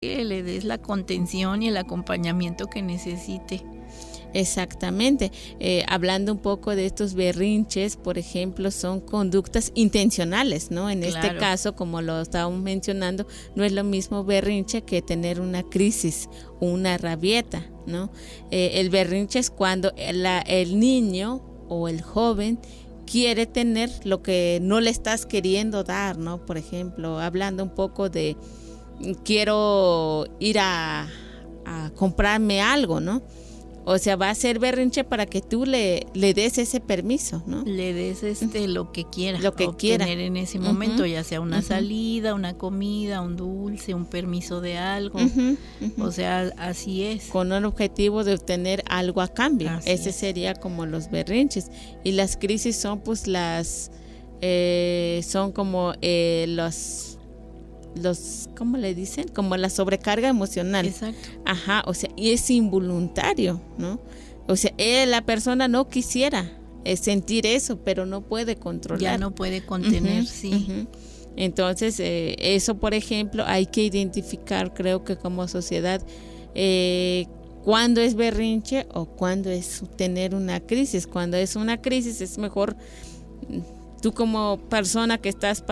que le des la contención y el acompañamiento que necesite. Exactamente. Hablando un poco de estos berrinches, por ejemplo, son conductas intencionales, ¿no? En este caso, como lo estábamos mencionando, no es lo mismo berrinche que tener una crisis o una rabieta, ¿no? El berrinche es cuando el niño o el joven quiere tener lo que no le estás queriendo dar, ¿no? Por ejemplo, hablando un poco de quiero ir a comprarme algo, ¿no? O sea, va a ser berrinche para que tú le des ese permiso, ¿no? Le des lo que quiera, lo que quiera en ese momento, ya sea una salida, una comida, un dulce, un permiso de algo. O sea, así es. Con el objetivo de obtener algo a cambio. Ese sería como los berrinches. Y las crisis son pues son como los ¿cómo le dicen? Como la sobrecarga emocional. Exacto. Ajá, o sea, y es involuntario, ¿no? O sea, la persona no quisiera sentir eso, pero no puede controlar. Ya no puede contener, sí. Entonces, eso, por ejemplo, hay que identificar, creo que como sociedad, cuándo es berrinche o cuándo es tener una crisis. Cuando es una crisis es mejor, tú como persona que estás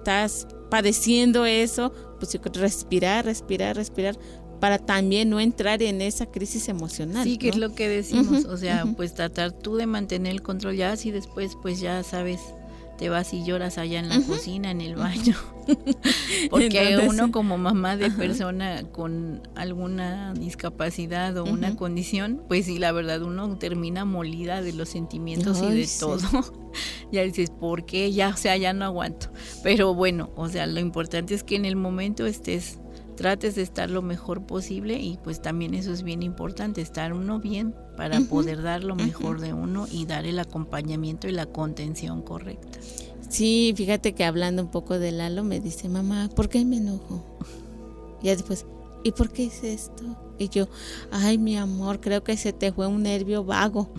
padeciendo eso, pues respirar para también no entrar en esa crisis emocional. Sí, que ¿no? es lo que decimos, o sea, pues tratar tú de mantener el control, ya así después pues ya sabes, te vas y lloras allá en la cocina, en el baño, porque entonces, uno como mamá de persona con alguna discapacidad o una condición, pues sí, la verdad uno termina molida de los sentimientos y de todo. Ya dices, ¿por qué? Ya, o sea, ya no aguanto. Pero bueno, o sea, lo importante es que en el momento trates de estar lo mejor posible, y pues también eso es bien importante, estar uno bien para poder dar lo mejor de uno y dar el acompañamiento y la contención correcta. Sí, fíjate que hablando un poco de Lalo me dice, mamá, ¿por qué me enojo? Y después, ¿y por qué hice esto? Y yo, ay, mi amor, creo que se te fue un nervio vago.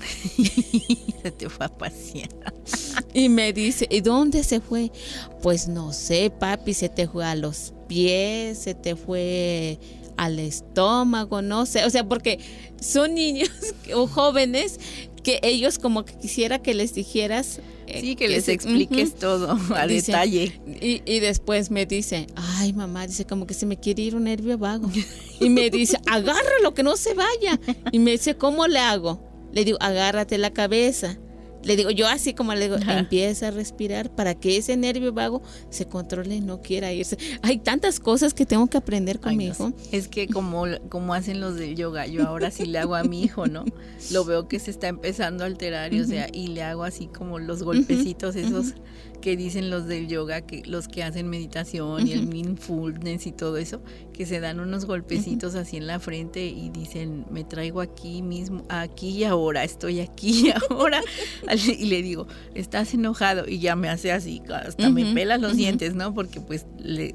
Se te fue a pasear. Y me dice, ¿y dónde se fue? Pues no sé, papi, se te fue a los pies, se te fue al estómago, no sé. O sea, porque son niños o jóvenes que ellos como que quisiera que les dijeras. Sí, que les expliques todo a detalle. Y después me dice, ay, mamá, dice, como que se me quiere ir un nervio vago. Y me dice, agárralo, que no se vaya. Y me dice, ¿cómo le hago? Le digo, agárrate la cabeza. Le digo, yo así como le digo, empieza a respirar para que ese nervio vago se controle y no quiera irse. Hay tantas cosas que tengo que aprender con mi hijo. Es que como hacen los del yoga, yo ahora sí le hago a mi hijo, ¿no? Lo veo que se está empezando a alterar, o sea, y le hago así como los golpecitos esos que dicen los del yoga, que los que hacen meditación y el mindfulness y todo eso, que se dan unos golpecitos así en la frente y dicen, me traigo aquí mismo, aquí y ahora, estoy aquí y ahora. Y le digo, ¿estás enojado? Y ya me hace así, hasta me pela los dientes, ¿no? Porque pues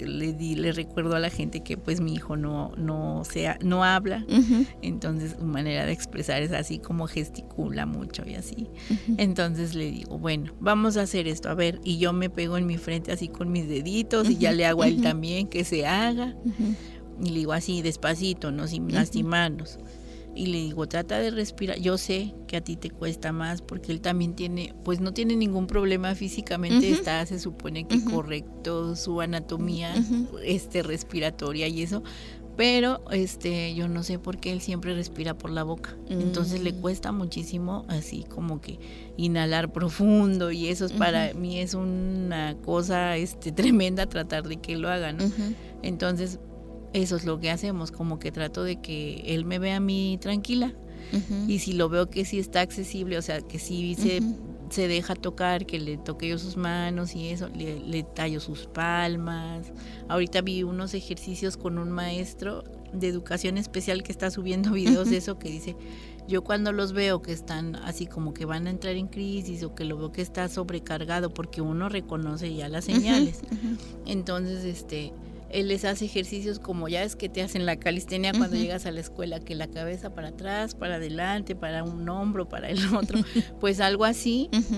le recuerdo a la gente que pues mi hijo no habla, entonces su manera de expresar es así como gesticula mucho y así. Entonces le digo, bueno, vamos a hacer esto, a ver, y yo me pego en mi frente así con mis deditos y ya le hago a él también que se haga. Y le digo así despacito, no sin lastimarnos. Y le digo, trata de respirar. Yo sé que a ti te cuesta más porque él también pues no tiene ningún problema físicamente, está, se supone que correcto su anatomía respiratoria y eso, pero yo no sé por qué él siempre respira por la boca. Entonces le cuesta muchísimo así como que inhalar profundo, y eso es para mí es una cosa tremenda tratar de que lo hagan, ¿no? Entonces eso es lo que hacemos, como que trato de que él me vea a mí tranquila, y si lo veo que sí está accesible, o sea, que sí se deja tocar, que le toque yo sus manos y eso, le tallo sus palmas. Ahorita vi unos ejercicios con un maestro de educación especial que está subiendo videos de eso, que dice, yo cuando los veo que están así como que van a entrar en crisis, o que lo veo que está sobrecargado, porque uno reconoce ya las señales, entonces él les hace ejercicios como ya es que te hacen la calistenia cuando llegas a la escuela, que la cabeza para atrás, para adelante, para un hombro, para el otro, pues algo así,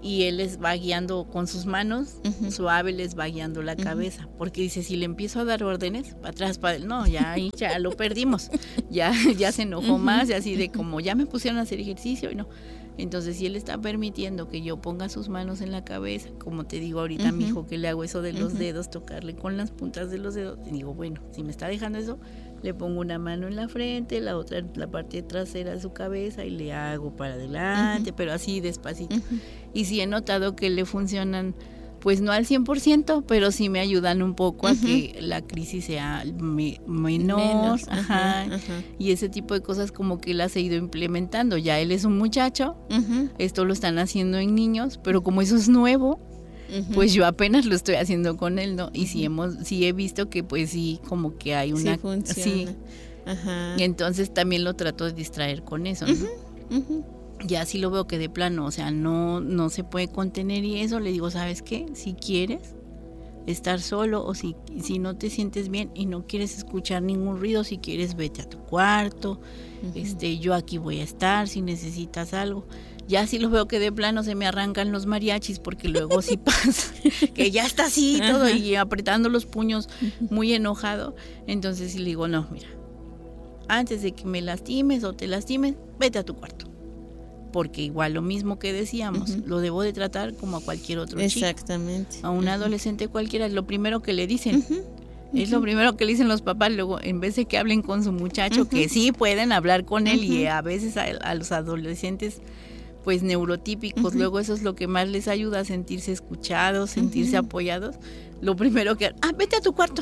y él les va guiando con sus manos, suave les va guiando la cabeza, porque dice, si le empiezo a dar órdenes, para atrás, para él, no, ya lo perdimos, ya se enojó más, y así de como, ya me pusieron a hacer ejercicio, y no. Entonces, si él está permitiendo que yo ponga sus manos en la cabeza, como te digo ahorita a mi hijo que le hago eso de los dedos, tocarle con las puntas de los dedos, y digo, bueno, si me está dejando eso, le pongo una mano en la frente, la otra en la parte trasera de su cabeza y le hago para adelante, pero así despacito. Y sí he notado que le funcionan, pues no al 100%, pero sí me ayudan un poco a que la crisis sea menor, y ese tipo de cosas como que las he ido implementando. Ya él es un muchacho, esto lo están haciendo en niños, pero como eso es nuevo, pues yo apenas lo estoy haciendo con él, ¿no? Y sí he visto que pues sí, como que hay una... Sí funciona. Sí. Y entonces también lo trato de distraer con eso, ¿no? Ya sí lo veo que de plano, o sea, no se puede contener y eso, le digo, ¿sabes qué? Si quieres estar solo o si no te sientes bien y no quieres escuchar ningún ruido, si quieres vete a tu cuarto, yo aquí voy a estar si necesitas algo. Ya sí lo veo que de plano se me arrancan los mariachis, porque luego sí pasa que ya está así todo y apretando los puños muy enojado. Entonces sí le digo, no, mira, antes de que me lastimes o te lastimes, vete a tu cuarto. Porque igual lo mismo que decíamos, lo debo de tratar como a cualquier otro chico. Exactamente. A un adolescente cualquiera, es lo primero que le dicen. Es lo primero que le dicen los papás, luego en vez de que hablen con su muchacho, que sí pueden hablar con él, y a veces a los adolescentes pues neurotípicos, luego eso es lo que más les ayuda a sentirse escuchados, sentirse apoyados. Lo primero que, vete a tu cuarto.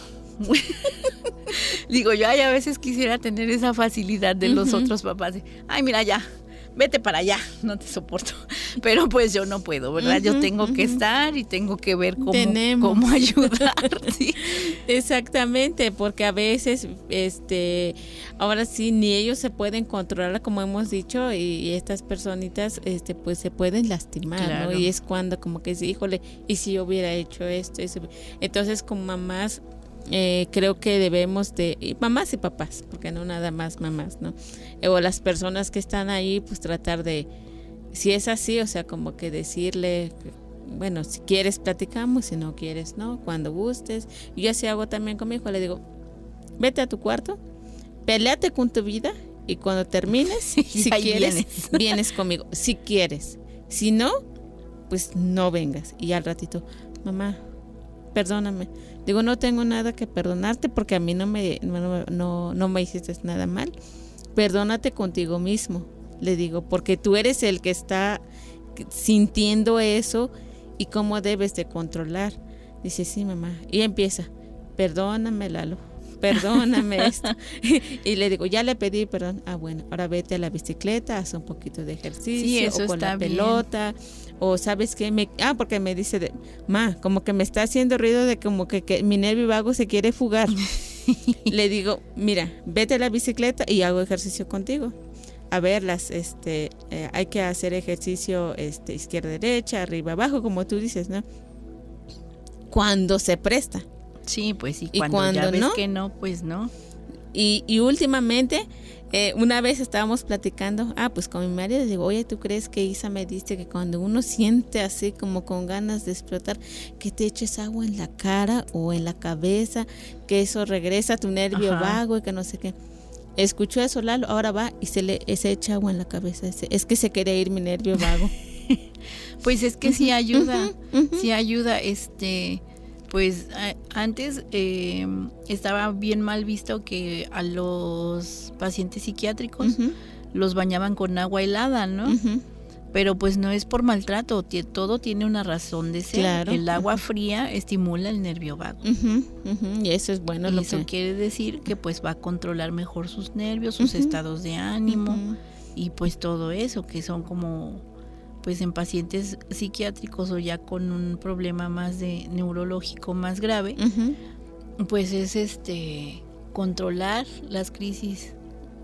Digo, yo a veces quisiera tener esa facilidad de los otros papás, de, mira ya, vete para allá, no te soporto, pero pues yo no puedo, ¿verdad? Yo tengo que estar y tengo que ver cómo ayudar. ¿Sí? Exactamente, porque a veces, ahora sí, ni ellos se pueden controlar, como hemos dicho, y estas personitas, pues se pueden lastimar, claro, ¿no? Y es cuando como que sí, híjole, y si yo hubiera hecho esto, entonces como mamás, creo que debemos de, mamás y papás, porque no nada más mamás, ¿no? O las personas que están ahí, pues tratar de, si es así, o sea, como que decirle, bueno, si quieres platicamos, si no quieres, no, cuando gustes. Yo así hago también con mi hijo, le digo, vete a tu cuarto, peleate con tu vida y cuando termines, si quieres, vienes conmigo, si quieres, si no, pues no vengas. Y al ratito, mamá, perdóname. Digo, no tengo nada que perdonarte porque a mí no me hiciste nada mal. Perdónate contigo mismo, le digo, porque tú eres el que está sintiendo eso y cómo debes de controlar. Dice, sí, mamá. Y empieza, perdóname, Lalo, perdóname esto. Y le digo, ya le pedí perdón. Bueno, ahora vete a la bicicleta, haz un poquito de ejercicio, o con la pelota. O sabes qué, porque me dice, como que me está haciendo ruido de como que mi nervio vago se quiere fugar. Le digo, mira, vete a la bicicleta y hago ejercicio contigo. A ver, hay que hacer ejercicio izquierda, derecha, arriba, abajo, como tú dices, ¿no? Cuando se presta. Sí, pues sí, cuando ya ves no, que no, pues no. Y últimamente, una vez estábamos platicando, pues con mi marido, digo, oye, ¿tú crees que Isa me dice que cuando uno siente así como con ganas de explotar, que te eches agua en la cara o en la cabeza, que eso regresa a tu nervio vago y que no sé qué? Escuchó eso, Lalo, ahora va y se echa agua en la cabeza, es que se quiere ir mi nervio vago. Pues es que sí ayuda, sí ayuda, pues antes estaba bien mal visto que a los pacientes psiquiátricos los bañaban con agua helada, ¿no? Pero pues no es por maltrato, todo tiene una razón de ser. Claro. El agua fría estimula el nervio vago. Y eso es bueno. Y eso quiere decir que pues va a controlar mejor sus nervios, sus estados de ánimo y pues todo eso, que son como... pues en pacientes psiquiátricos o ya con un problema más de neurológico más grave, pues es controlar las crisis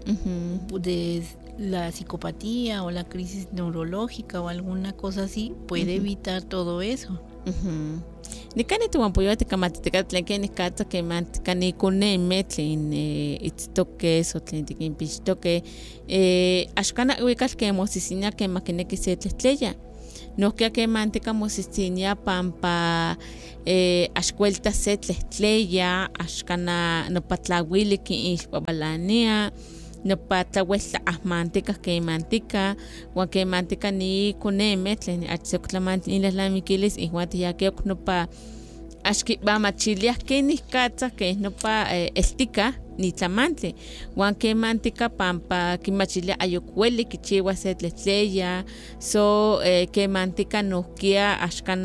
de la psicopatía o la crisis neurológica o alguna cosa así, puede evitar todo eso. Ni kani tu apoyo te kamati te katlen que ni kata que mant kani kune metlin itsto que eso tlen tikin pisto que ashkana uikal que mosisina que makine que se tletleya nohkia kemantika mosistinia pampa axkuelta se tlehtleya axkana nopatlawili kiixpabalania nopa tlawelta ahmantika kemantika wan kemantika ni koneme tlen achsoklamantli inlalamikilis igual tiyakiok nopa axkibamachilia kenikatza ke nopa eltika ni tlamantli wan kemantika pampa kimachilia ayokueli kichiwa se tlehtleya so kemantika nohkia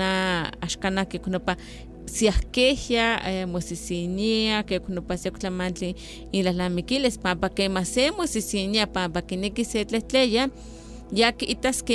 axkana ke nopa siahkehia mosisinia ke nopa se tlamantli inlalamikilis pampa kema se mosisinia pampa kineki se tlehtleya ya que itas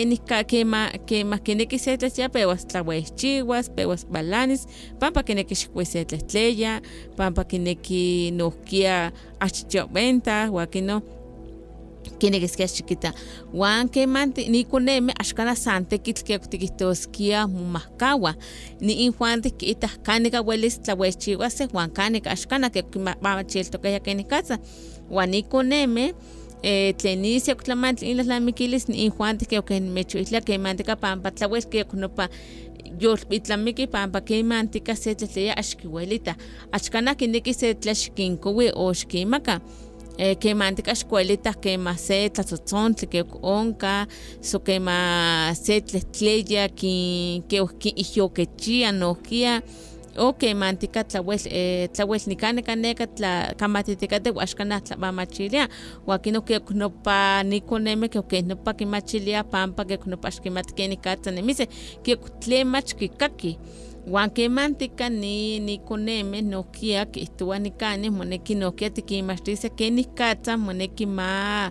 que kineki se tlehtleya pewas tlawehchiwas pewas balanis pampa kineki xikuise tlehtleya pampa kineki nohkia achichoventa wakino kinekiskia chiquita wan kemanti ni koneme axkana santekitl ke tikitoskia momahkawa ni injuanti kita kanika welis tlawehchiwas wan kanika axkana ke mamachiltokaya kenikatza wan ni koneme tlenicia tlamantli inlalamikilis ni injuanti ke okenmechoitla kemantika pampa tlawel ke nopa yolbitlamiki pampa kemantika se tlehtleya axkiwelita axkana kineki se tlaxkinkowi o xkimaka kemantika axkuelita kema se tlatzotzontle ke onka so kema se tlehtleya ke ihyokechia nohkia o kemantika tlawel nikanika kamatitikate axkana tlabamachilia wakino ke nopa nikoneme ke nopa kimachilia pampa ke nopa axkimati kenikatza nemise ke tlemach kikaki wan kemantika ni koneme nohkia kihtowa nikani moneki nohkia tikinmachtise kenikatza moneki ma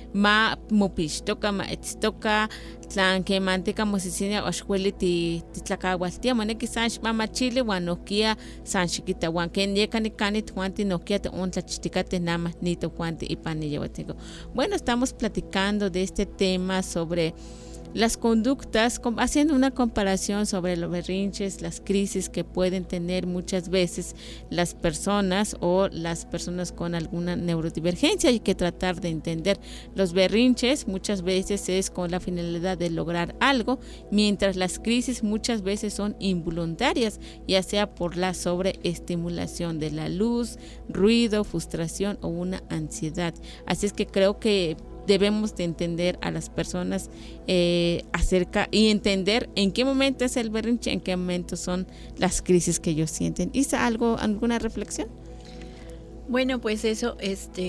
mopixtoka ma etztoka tlan kemantika mosisinia axkueli titlakawaltia moneki san xmamachili wan nohkia san xikita wan ken yeka nikani tojuanti nohkia toontlachtikateh nama nitojuanti ipan niyeuatinko. Bueno, estamos platicando de este tema sobre las conductas, haciendo una comparación sobre los berrinches, las crisis que pueden tener muchas veces las personas o las personas con alguna neurodivergencia. Hay que tratar de entender los berrinches muchas veces es con la finalidad de lograr algo, mientras las crisis muchas veces son involuntarias, ya sea por la sobreestimulación de la luz, ruido, frustración o una ansiedad. Así es que creo que debemos de entender a las personas acerca y entender en qué momento es el berrinche, en qué momento son las crisis que ellos sienten. Isa, ¿alguna reflexión? Bueno, pues eso,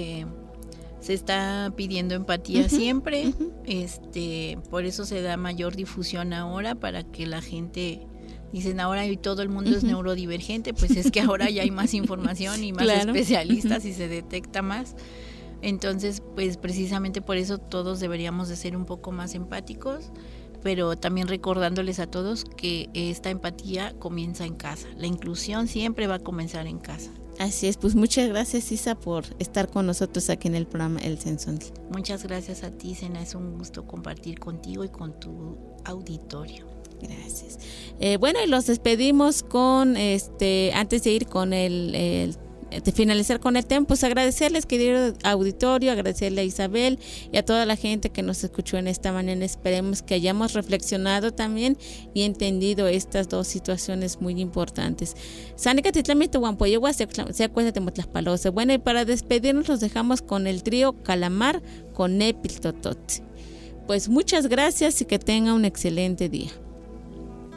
se está pidiendo empatía siempre, por eso se da mayor difusión ahora para que la gente dicen ahora y todo el mundo es neurodivergente, pues es que ahora ya hay más información y más especialistas y se detecta más. Entonces, pues precisamente por eso todos deberíamos de ser un poco más empáticos, pero también recordándoles a todos que esta empatía comienza en casa. La inclusión siempre va a comenzar en casa. Así es, pues muchas gracias, Isa, por estar con nosotros aquí en el programa El Sensontle. Muchas gracias a ti, Sena, es un gusto compartir contigo y con tu auditorio. Gracias. Bueno, y los despedimos con, antes de ir con de finalizar con el tema, pues agradecerles, querido auditorio, agradecerle a Isabel y a toda la gente que nos escuchó en esta mañana. Esperemos que hayamos reflexionado también y entendido estas dos situaciones muy importantes. Bueno, y para despedirnos los dejamos con el trío Calamar con Nepil Totot. Pues muchas gracias y que tenga un excelente día.